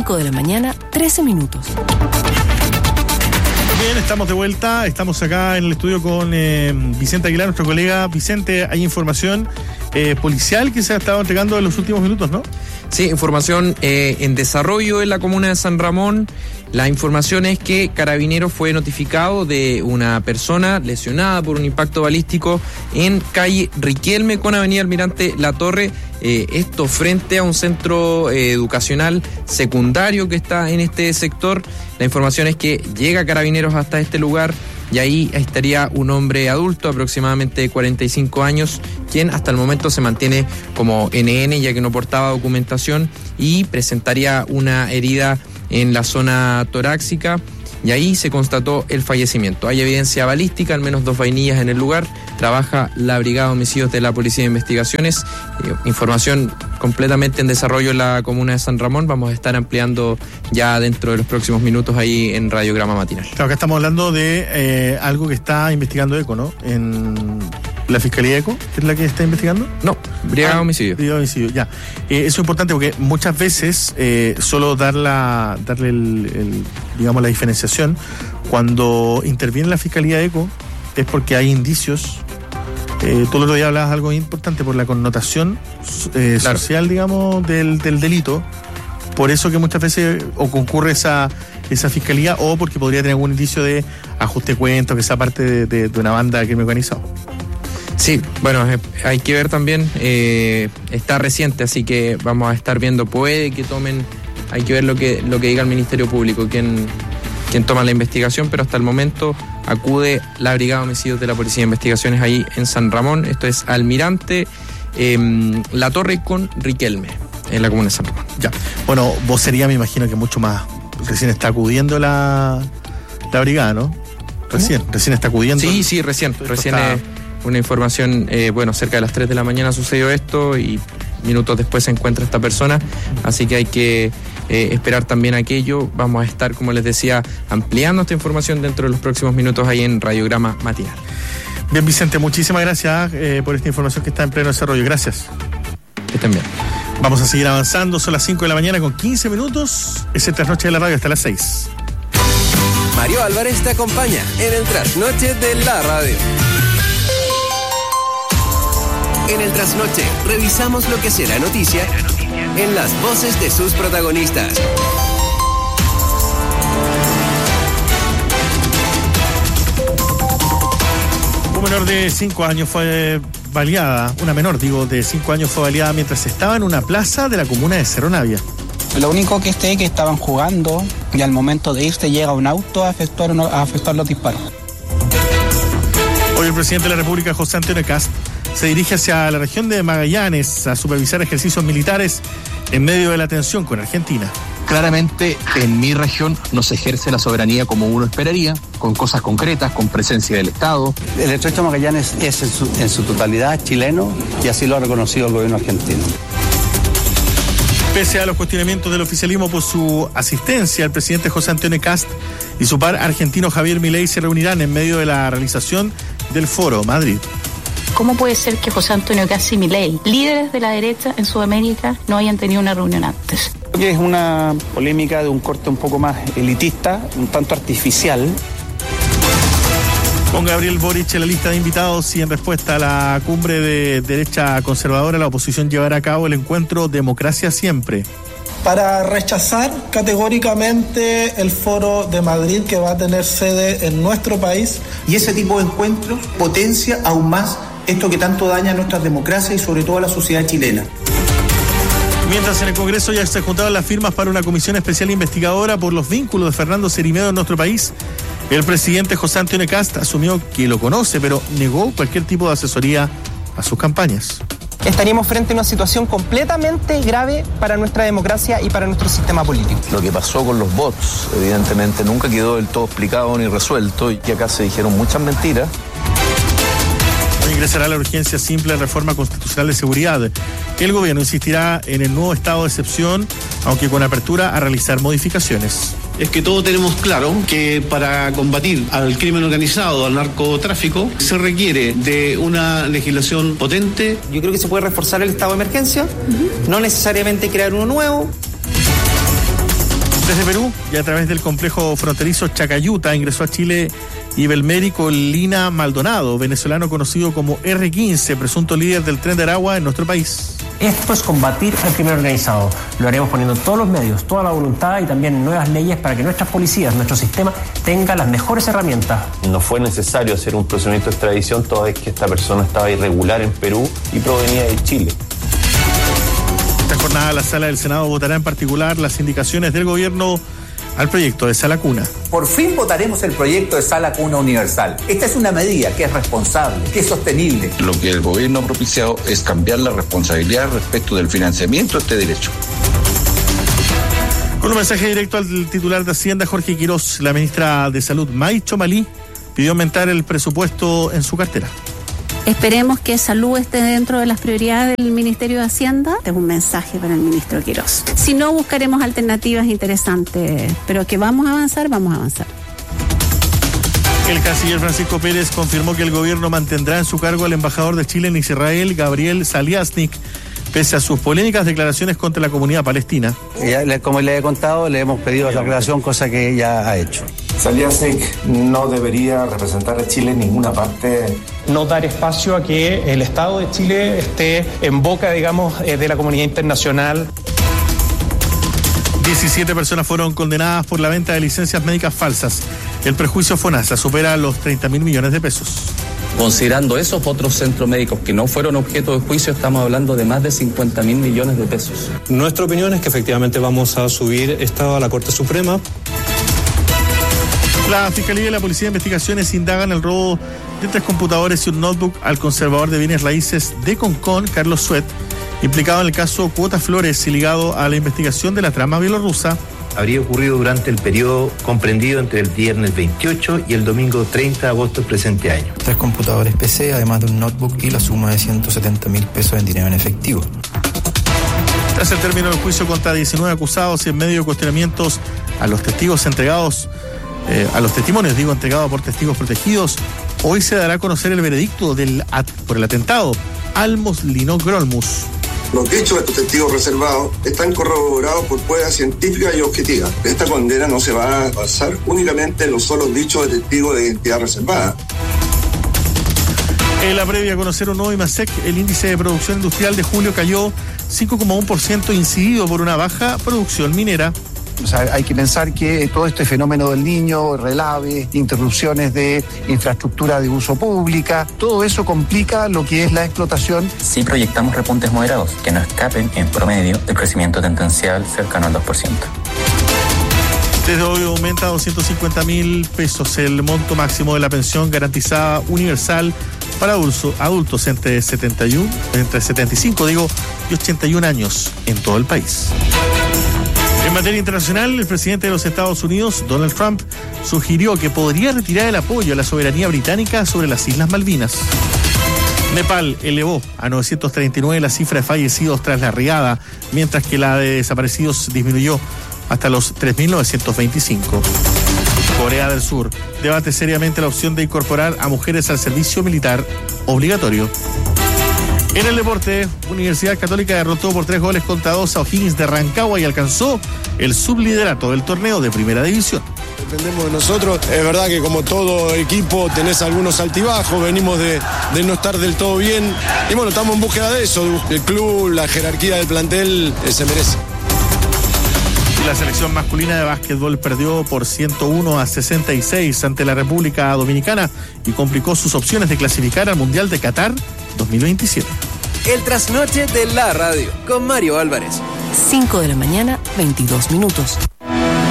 5 de la mañana, 13 minutos. Bien, estamos de vuelta, estamos acá en el estudio con Vicente Aguilar, nuestro colega. Vicente, hay información policial que se ha estado entregando en los últimos minutos, ¿no? Sí, información en desarrollo en la comuna de San Ramón. La información es que Carabineros fue notificado de una persona lesionada por un impacto balístico en calle Riquelme con avenida Almirante Latorre. Esto frente a un centro educacional secundario que está en este sector. La información es que llega Carabineros hasta este lugar y ahí estaría un hombre adulto, aproximadamente de 45 años, quien hasta el momento se mantiene como NN, ya que no portaba documentación, y presentaría una herida en la zona torácica, y ahí se constató el fallecimiento. Hay evidencia balística, al menos 2 vainillas en el lugar. Trabaja la Brigada de Homicidios de la Policía de Investigaciones. Información completamente en desarrollo en la comuna de San Ramón. Vamos a estar ampliando ya dentro de los próximos minutos ahí en Radiograma Matinal. Claro, acá estamos hablando de algo que está investigando ECO, ¿no? En la Fiscalía ECO, ¿que es la que está investigando? No, Brigada de Homicidios. Brigada de Homicidios, ya. Eso es importante porque muchas veces solo darle digamos, la diferenciación, cuando interviene la Fiscalía ECO es porque hay indicios. Tú el otro día hablabas de algo importante por la connotación claro, social, digamos, del delito. Por eso que muchas veces o concurre esa fiscalía, o porque podría tener algún indicio de ajuste de cuentas, que sea parte de una banda de crimen organizado. Sí, bueno, hay que ver también, está reciente, así que vamos a estar viendo, puede que tomen, hay que ver lo que diga el Ministerio Público, quién toma la investigación, pero hasta el momento acude la Brigada de Homicidios de la Policía de Investigaciones ahí en San Ramón. Esto es Almirante Latorre con Riquelme, en la comuna de San Ramón. Ya, bueno, vocería me imagino que mucho más, recién está acudiendo la brigada, ¿no? Recién está acudiendo. Sí, recién es una información, cerca de las 3 de la mañana sucedió esto y minutos después se encuentra esta persona, así que hay que esperar también aquello. Vamos a estar, como les decía, ampliando esta información dentro de los próximos minutos ahí en Radiograma Matinal. Bien, Vicente, muchísimas gracias por esta información que está en pleno desarrollo. Gracias. Que estén bien. Vamos a seguir avanzando, son las 5 de la mañana con 15 minutos. Es el Trasnoche de la Radio hasta las 6. Mario Álvarez te acompaña en el Trasnoche de la Radio. En el Trasnoche revisamos lo que será noticia en las voces de sus protagonistas. Un menor de 5 años fue baleada, una menor, de 5 años fue baleada mientras estaba en una plaza de la comuna de Cerro Navia. Lo único que que estaban jugando y al momento de irse llega un auto a efectuar los disparos. Hoy el presidente de la República, José Antonio Kast, se dirige hacia la región de Magallanes a supervisar ejercicios militares en medio de la tensión con Argentina. Claramente en mi región no se ejerce la soberanía como uno esperaría, con cosas concretas, con presencia del Estado. El Estrecho de Magallanes es en su totalidad chileno y así lo ha reconocido el gobierno argentino. Pese a los cuestionamientos del oficialismo por su asistencia, el presidente José Antonio Kast y su par argentino Javier Milei se reunirán en medio de la realización del Foro Madrid. ¿Cómo puede ser que José Antonio Kast y Milei, líderes de la derecha en Sudamérica, no hayan tenido una reunión antes? Creo que es una polémica de un corte un poco más elitista, un tanto artificial. Con Gabriel Boric en la lista de invitados y en respuesta a la cumbre de derecha conservadora, la oposición llevará a cabo el encuentro Democracia Siempre. Para rechazar categóricamente el Foro de Madrid, que va a tener sede en nuestro país. Y ese tipo de encuentros potencia aún más esto que tanto daña a nuestras democracias y sobre todo a la sociedad chilena. Mientras en el Congreso ya se juntaban las firmas para una comisión especial investigadora por los vínculos de Fernando Cerime en nuestro país, el presidente José Antonio Kast asumió que lo conoce, pero negó cualquier tipo de asesoría a sus campañas. Estaríamos frente a una situación completamente grave para nuestra democracia y para nuestro sistema político. Lo que pasó con los bots, evidentemente, nunca quedó del todo explicado ni resuelto, y acá se dijeron muchas mentiras. Hoy ingresará la urgencia simple de reforma constitucional de seguridad. El gobierno insistirá en el nuevo estado de excepción, aunque con apertura a realizar modificaciones. Es que todos tenemos claro que para combatir al crimen organizado, al narcotráfico, se requiere de una legislación potente. Yo creo que se puede reforzar el estado de emergencia, no necesariamente crear uno nuevo. Desde Perú y a través del complejo fronterizo Chacayuta ingresó a Chile Ibelmérico Lina Maldonado, venezolano conocido como R15, presunto líder del Tren de Aragua en nuestro país. Esto es combatir al crimen organizado. Lo haremos poniendo todos los medios, toda la voluntad y también nuevas leyes para que nuestras policías, nuestro sistema, tengan las mejores herramientas. No fue necesario hacer un procedimiento de extradición toda vez que esta persona estaba irregular en Perú y provenía de Chile. Esta jornada la Sala del Senado votará en particular las indicaciones del gobierno al proyecto de Sala Cuna. Por fin votaremos el proyecto de Sala Cuna Universal. Esta es una medida que es responsable, que es sostenible. Lo que el gobierno ha propiciado es cambiar la responsabilidad respecto del financiamiento de este derecho. Con un mensaje directo al titular de Hacienda, Jorge Quirós, la ministra de Salud, May Chomalí, pidió aumentar el presupuesto en su cartera. Esperemos que salud esté dentro de las prioridades del Ministerio de Hacienda. Tengo un mensaje para el ministro Quirós. Si no, buscaremos alternativas interesantes, pero que vamos a avanzar, vamos a avanzar. El canciller Francisco Pérez confirmó que el gobierno mantendrá en su cargo al embajador de Chile en Israel, Gabriel Saliasnik, pese a sus polémicas declaraciones contra la comunidad palestina. Como le he contado, le hemos pedido la aclaración, cosa que ya ha hecho. Saliasnik no debería representar a Chile en ninguna parte. No dar espacio a que el Estado de Chile esté en boca, digamos, de la comunidad internacional. 17 personas fueron condenadas por la venta de licencias médicas falsas. El perjuicio FONASA supera los 30.000 millones de pesos. Considerando esos otros centros médicos que no fueron objeto de juicio, estamos hablando de más de 50.000 millones de pesos. Nuestra opinión es que efectivamente vamos a subir esto a la Corte Suprema. La Fiscalía y la Policía de Investigaciones indagan el robo de 3 computadores y un notebook al conservador de bienes raíces de Concón, Carlos Suet, implicado en el caso Cuotas Flores y ligado a la investigación de la trama bielorrusa. Habría ocurrido durante el periodo comprendido entre el viernes 28 y el domingo 30 de agosto del presente año. 3 computadores PC, además de un notebook y la suma de 170.000 pesos en dinero en efectivo. Tras el término del juicio contra 19 acusados y en medio de cuestionamientos a los testigos entregados, entregados por testigos protegidos, hoy se dará a conocer el veredicto por el atentado Almos Linó Grolmus. Los dichos de estos testigos reservados están corroborados por pruebas científicas y objetivas. Esta condena no se va a basar únicamente en los solos dichos de testigos de identidad reservada. En la previa a conocer un nuevo IMASEC, el índice de producción industrial de julio cayó 5,1%, incidido por una baja producción minera. O sea, hay que pensar que todo este fenómeno del Niño, relaves, interrupciones de infraestructura de uso pública, todo eso complica lo que es la explotación. Sí proyectamos repuntes moderados que no escapen en promedio del crecimiento tendencial cercano al 2%. Desde hoy aumenta a 250.000 pesos el monto máximo de la pensión garantizada universal para adultos entre 75 y 81 años en todo el país. En materia internacional, el presidente de los Estados Unidos, Donald Trump, sugirió que podría retirar el apoyo a la soberanía británica sobre las Islas Malvinas. Nepal elevó a 939 la cifra de fallecidos tras la riada, mientras que la de desaparecidos disminuyó hasta los 3.925. Corea del Sur debate seriamente la opción de incorporar a mujeres al servicio militar obligatorio. En el deporte, Universidad Católica derrotó por 3-2 a O'Higgins de Rancagua y alcanzó el subliderato del torneo de Primera División. Dependemos de nosotros. Es verdad que como todo equipo tenés algunos altibajos, venimos de no estar del todo bien. Y bueno, estamos en búsqueda de eso. El club, la jerarquía del plantel se merece. La selección masculina de básquetbol perdió por 101-66 ante la República Dominicana y complicó sus opciones de clasificar al Mundial de Qatar 2027. El trasnoche de la radio con Mario Álvarez. 5 de la mañana, 22 minutos.